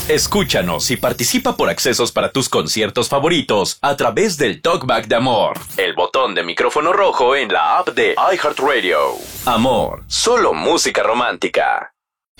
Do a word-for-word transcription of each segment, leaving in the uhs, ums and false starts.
Escúchanos y participa por accesos para tus conciertos favoritos a través del Talkback de Amor, el botón de micrófono rojo en la app de iHeartRadio. Amor, solo música romántica.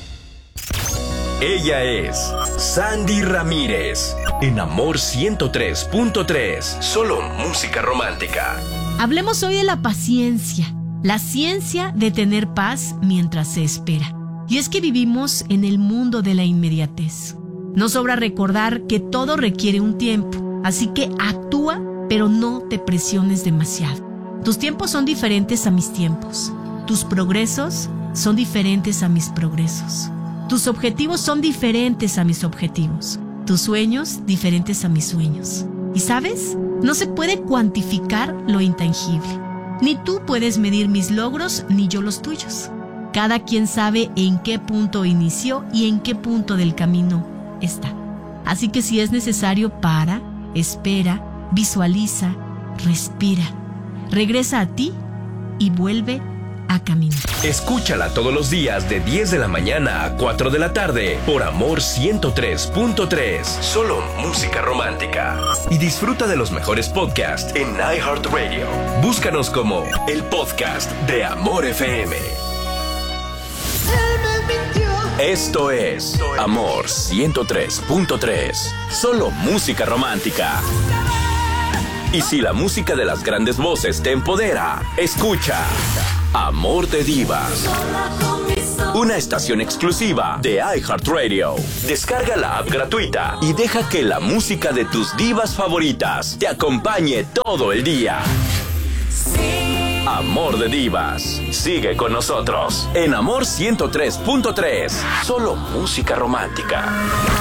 Ella es Sandy Ramírez, en Amor ciento tres punto tres, solo música romántica. Hablemos hoy de la paciencia, la ciencia de tener paz mientras se espera. Y es que vivimos en el mundo de la inmediatez. No sobra recordar que todo requiere un tiempo, así que actúa, pero no te presiones demasiado. Tus tiempos son diferentes a mis tiempos. Tus progresos son diferentes a mis progresos. Tus objetivos son diferentes a mis objetivos. Tus sueños diferentes a mis sueños. ¿Y sabes? No se puede cuantificar lo intangible. Ni tú puedes medir mis logros, ni yo los tuyos. Cada quien sabe en qué punto inició y en qué punto del camino está. Así que si es necesario, para, espera, visualiza, respira. Regresa a ti y vuelve a caminar. Escúchala todos los días de diez de la mañana a cuatro de la tarde por Amor ciento tres punto tres. Solo música romántica. Y disfruta de los mejores podcasts en iHeartRadio. Búscanos como el podcast de Amor F M. Esto es Amor ciento tres punto tres. Solo música romántica. Y si la música de las grandes voces te empodera, escucha Amor de Divas, una estación exclusiva de iHeartRadio. Descarga la app gratuita y deja que la música de tus divas favoritas te acompañe todo el día. Amor de Divas. Sigue con nosotros en Amor ciento tres punto tres. Solo música romántica.